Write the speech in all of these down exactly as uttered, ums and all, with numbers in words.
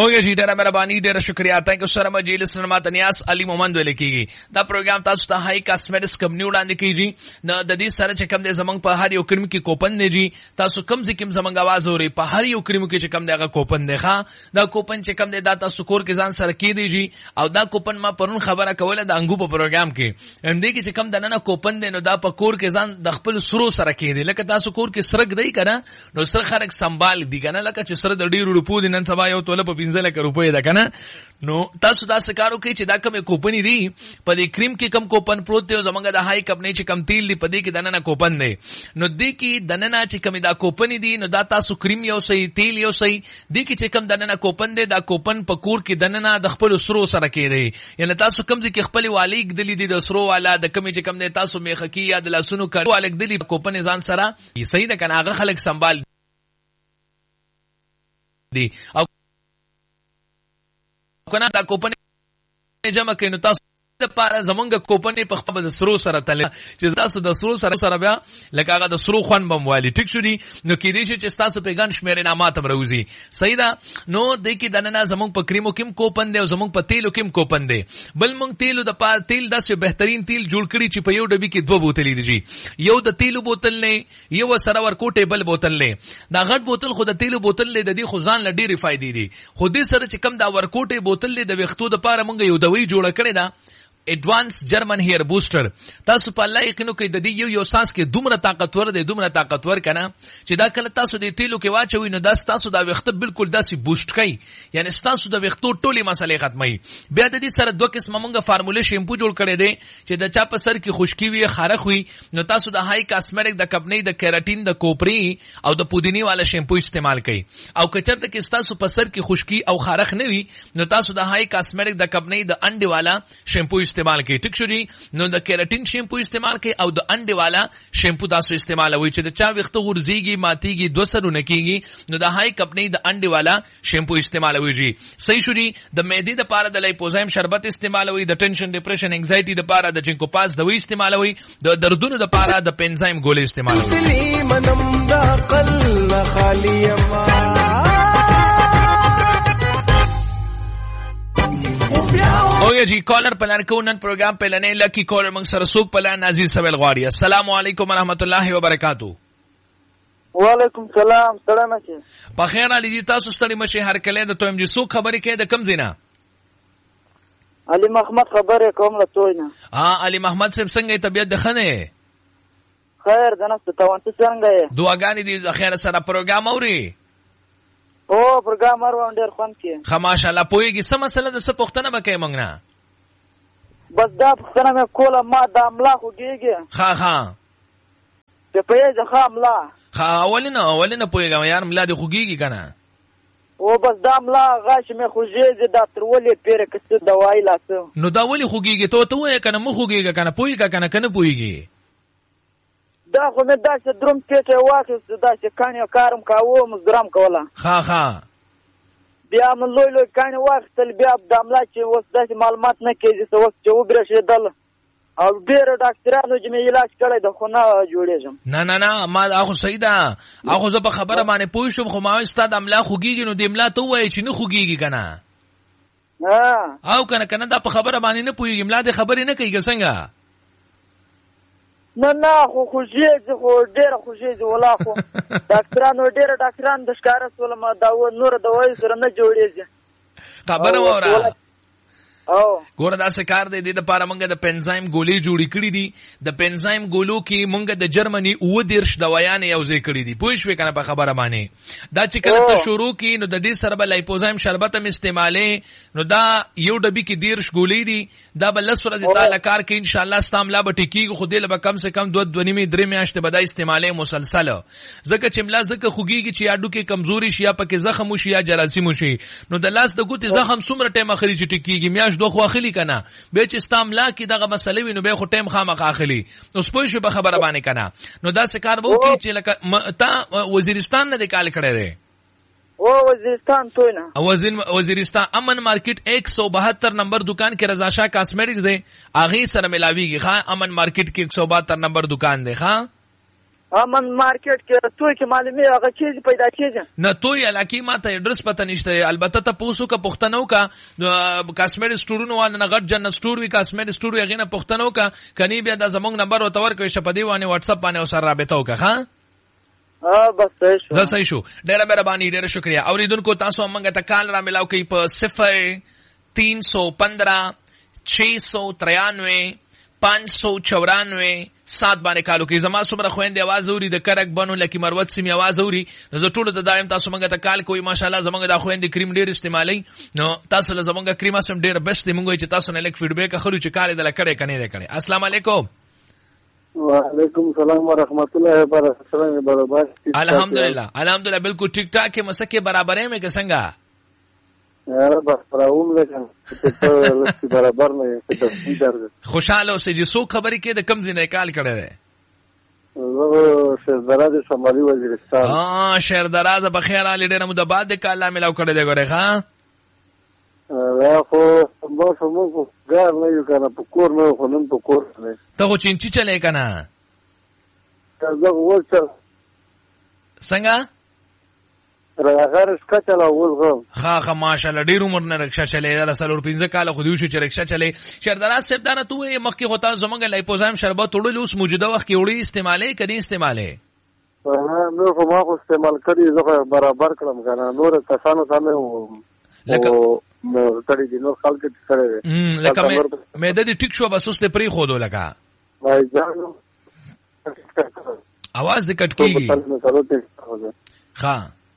اوګه جی ډیره مهرباني ډیره شکریا تاسو سره مجلس سره تنیاس علي محمد ولیکيږي دا پروګرام تاسو ته هاي کاسمیټکس کمپنی وړاندې کیږي د دې سره چې کوم د زمنګ په هر یو کریم کې کوپن دی جی تاسو کم چې کوم زمنګ आवाज اوري په هر یو کریم کې چې کوم دغه کوپن دی ښا دا کوپن چې کوم دی دا تاسو کور کې ځان سره کې دی جی او دا کوپن ما پرون خبره کوله د انګو په پروګرام کې ام دې کې چې کوم دنه کوپن دی نو دا په کور کې ځان د خپل سرو سره کې دی لکه تاسو کور کې سرګ دی کنه نو سر خرک سنبال دی کنه لکه چې سر د ډیرو روپو د نن سبا یو توله په پنځه لک روپې ده کنه نو تاسو دا سکارو کې چې دا کومه کوپن دی په دې کریم کې کم کوپن پروت دی زمونږ د هاي کمپنی چې کم تیل دی په دې کې دنه کوپن دی نو دې کې دنه چې کوم دا کوپن دی نو دا تاسو کریم یو صحیح تیل یو صحیح دې کې چې کم دنه کوپن دی دا کوپن په کور کې دنه د خپل سرو سره کې دی یعنی تاسو کم چې خپل والیک دلی دی د سرو والا د کمی چې کم دی تاسو میخه کې یا د لاسونو کړو والیک دلی کوپن ځان سره صحیح ده کنه هغه خلک سنبال دی او کنه دا کوپن جمع کینو تاسو د پاره زمونږ کوپن په خپل سرو سره تل چې تاسو د سرو سره سره بیا لکه هغه د سرو خوان بموالي ټیک شو دي نو کې دي چې تاسو په ګن شمیر نامات مروزي صحیح ده نو د کې دنه زمونږ په کریمو کې کوپن دی او زمونږ په تیلو کې کوپن دی بل مونږ تیلو د پاره تیل داسې بهترین تیل جوړ کړی چې په یو ډبي کې دوه بوتلې دي یو د تیلو بوتل نه یو سره ورکو ټیبل بوتل نه دا غټ بوتل خو د تیلو بوتل نه د دې خو ځان لډي فائدې دي خو دې سره چې کم دا ورکوټه بوتل د وختو د پاره مونږ یو دوی جوړ کړی دا ایڈوانس جرمن هیر بوستر تاسو په الله یقینو کې د دې یو یو ساس کې دومره طاقتور دی دومره طاقتور کنه چې دا کله تاسو د تیلو کې واچوي نو دا تاسو دا وخت بالکل داسې بوست کوي یعنی تاسو د وختو ټولي مسلې ختمي بیا د دې سره دوه قسمه مونږه فارموله شیمپو جوړ کړی دی چې د چا په سر کې خشکی وي خارخ وي نو تاسو د هاي کاسمیټک د کمپنی د کیراټین د کوپری او د پودینی والا شیمپو استعمال کړئ او کچرته کې تاسو په سر کې خشکی او خارخ نه وي نو تاسو د هاي کاسمیټک د کمپنی د انډي والا شیمپو استعمال کړئ ټیک شو دي نو د کیراټین شیمپو استعمال کړئ او د انډي والا شیمپو تاسو استعمال وي چې د چا وخت ورزيږي ماتيږي دوه سرونه کیږي نو د هاي کمپنی د انډي والا شیمپو استعمال وي جی صحیح شو دي د مېدی د پاره د لایپوزایم شربت استعمال وي د ټینشن ډیپریشن انزایټي د پاره د جنکو پاس دوی استعمال وي د دردونو د پاره د پنزایم ګولې استعمال وي منم د عقل خالی ما اوه جی کالر پلان کو نن پروګرام پلانې لکی کالر موږ سره سوق پلان عزیز سویل غواړي السلام علیکم ورحمت الله وبرکاتہ وعلیکم سلام سلام اچي په خیر علي تاسو ستړي مشه هر کله د تویم جی سوق خبرې کې د کم زینا علي محمد خبرې کوم له توینه ها علي محمد صاحب څنګه طبيعت د خنه خیر دنه ته وانت څنګه دعاګانې دي خیر سره پروګرام اوري او پروګرام ور ډیر خوان کې خماشالله پويږي سم مسله د څه پښتنه بکې مونږ نه بس دا پښتنه مې کوله ما د املا خوږيږي ها ها ته په یې ځخه املا ها اولنه اولنه پويګم یار ملا دي خوږيږي کنه او بس دا املا غاښ مې خوږيږي دا تر ولې پیره کڅ دوايي لاسه نو دا ولې خوږيږي ته ته وې کنه مخ خوږيږي کنه پويګه کنه کنه پويږي دا خو مې داسې دروم پیټه واخیست داسې کانې کارم کاوه مزدرام کوله ها ها بیا مې لوی لوی کانې واخیستل بیا د املا چې اوس داسې معلومات نه کېږي څه اوس چې وبرېښېدل او ډېرو ډاکټرانو چې مې علاج کړی د خو نه جوړېږم نه نه نه ما هغه صحیح ده هغه زه په خبره باندې پوه شوم خو ما ستا د املا خوږېږي نو د املا ته ووایې چې نه خوږېږي که نه او که نه که نه دا په خبره باندې نه پوهېږي املا دې خبرې نه کوي که څنګه نه نه خو خوږېږي خو ډېره خوږېږي ولا خو ډاکټرانو ډېره ډاکټران د ښکاره سولم دا نوره دوایو سره نه جوړېږي خبره واوره او ګوره داسې کار دی د لپاره موږ د پنزایم ګولې جوړې کړې دي د پنزایم ګولو کې موږ د جرمني اوه دېرش دوايانې یو ځای کړې دي پوه شوې که نه په خبره باندې دا چې کله ته شروع کړي نو د دې سره به لایپوزایم شربت هم استعمالې نو دا یو ډبي کې دېرش ګولې دي دا به لس ورځې تاله کار کوي انشاءالله ستا ملا به ټیکېږي خو دې له به کم سے کم دوه دوه نیمې درې میاشتې به دا استعمالې مسلسل ځکه چې ملا ځکه خوږېږي چې یا ډوکې کمزوري شي یا پکې زخم وشي یا جراثیم وشي نو د لاس د ګوتې زخم څومره ټایم اخلي چې ټیکېږي میاشت دوه خو اخلي که نه بیا چې ستا ملا کې دغه مسلې وي نو بیا خو ټایم خامخا اخلي اوس پوه شوې په خبره باندې که نه نو داسې کار به وکړي چې لکه تا وزیرستان نه دې کال کړی دی او وزیرستان توی نه وزیرستان امن مارکیٹ ایک سو بہتر نمبر دکان کې رضا شاه کاسمیټکس دی هغې سره ملاویږي ښه امن مارکیٹ کې ایک سو بہتر نمبر دکان دی ښه من مارکیټ کې توی کې معلومي هغه چیز پیدا کیږي نه توی علاقې ما ته ایډرس پته نشته البته ته پوسو کا پښتنو کا کاسمیټ سټورونو وانه نه غټ جن سټور وی کاسمیټ سټور یې غنه پښتنو کا کني بیا د زمونږ نمبر او تور کوي شپدی وانه واتس اپ باندې سره رابطه وکړه ها ها بس صحیح شو دا صحیح شو ډېر مهرباني ډېر شکریا اوریدونکو تاسو موږ ته کال را ملاو کوي په صفر تین سو پندرہ چھ سو ترانوے پانچ سو چورانوے سات باندې کالو کې زما سمره خويندې आवाज اوري د کرک بنو لکه مروت سیمه आवाज اوري زه ټول د دایم تاسو موږ ته کال کوي ماشاءالله زموږ د خويندې کریم ډیر استعمالي نو تاسو له زموږ کریم سم ډیر بیسټ موږ چې تاسو نه لیک فیډبیک اخلو چې کال د لکړې کني نه کړي السلام علیکم وعلیکم السلام ورحمۃ اللہ وبرکاتہ برابر الحمدللہ الحمدللہ بالکل ٹھیک ٹھاک ہے مسکه برابر ہے میں کہ څنګه یاره بس راوم لکه ته برابر نه ته درځه خوشاله اوسې چې څو خبرې کې د کم ځای کال کړه ده زه شهردراز شمالي وزیرستان ها شهردراز په خیر علي ډېر مو د بعد د کال ملاو کړه دی ګوره ها یا خو مو سمو کو ګار نه یو کنه په کور نه خو نن په کور نه ته خو چینچی چلے کنه زه ورته څنګه راغار اسکا چلا وځم ها ها ماشاءالله ډیر عمر نه رکشا چلے دا سلور پنځه کال خو دیو شو چې رکشا چلے شهردراز صاحب دا نه تو مخ کې هوتا زمونږ لایپوزایم شربت وړل اوس موجوده وخت کې وړي استعمالي کدي استعمالي نو خو ما خو استعمال کړی زه برابر کړم کنه نور کسانو سره لکه نو تړي دي نو خلک ته سره هم لکه مې د دې ټیک شو بس اوس ته پری خو دو لگا وای ځانو आवाज د کټ کیږي ها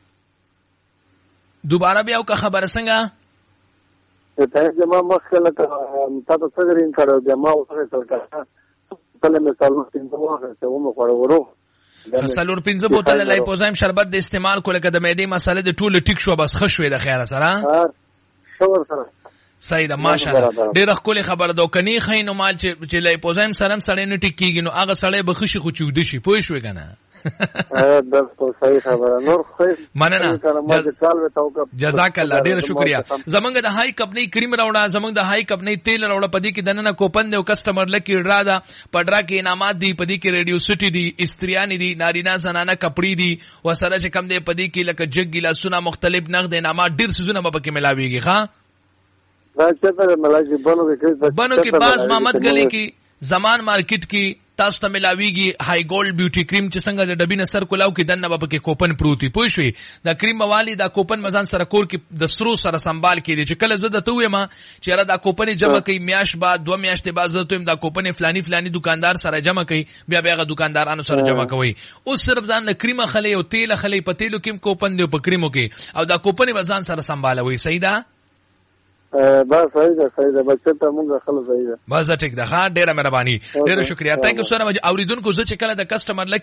دوباره بیا او خبره څنګه ته جما مخکله تاسو څنګه رین کړو جما اوسه څنګه کله مې څلور پنځه وخت ته و مو خورو څلور پنځه بوتل لایپوزایم شربت د استعمال کوله کده مېدی مساله د ټوله ټیک شو بس خښوي د خیره سره شور سره صحیح ده ماشاءالله ډېر خپل خبر دو کني خینو مال چې چې لایپوزایم سره سړی نه ټیک کیږي نو هغه سړی بخښي خو چود شي پوه شو کنه دا صحیح خبره نور خیر مننه جزاک الله ډیر شکریا زمونږ د هاي کمپنی کریم راوړه زمونږ د هاي کمپنی تیل راوړه پدې کې دنه کوپن دی او کسٹمر لکی ډرا دا پډرا کې انعامات دی پدې کې ریډیو سټی دی استریانی دی نارینه زنانه کپڑی دی وسره چې کم دی پدې کې لکه جګ ګلاسونه مختلف نقد انعامات ډیر سيزونه به کې ملاويږي ښا دا چې ته ملایي بنو کې بنو کې باز محمد گلی کې زمان مارکیټ کې تاسو ته ملاویږي هاي ګولډ بیوټي کریم چې څنګه د ډبینه سر کولاو کې دنه به کې کوپن پروتي پوه شوي دا کریم والی دا کوپن مزان سره کور کې د سرو سره سنبال کې چې کله زده ته ما چې را دا کوپن جمع کوي میاش بعد دوه میاشتې بعد زه ته دا کوپن فلانی فلانی دکاندار سره جمع کوي بیا بیا غو دکاندارانو سره جمع کوي اوس صرف ځان د کریم خلې او تیل خلې پتیلو کې کوپن دی په کریمو کې او دا کوپن وزن سره سنبالوي صحیح ده بس صحیح ده صحیح ده بچته ته موږ خلک صحیح ده بس ټیک ده ها ډیره مهرباني ډیره شکریا تانک یو سو مچ اوریدونکو زه چې کله د کسٹمر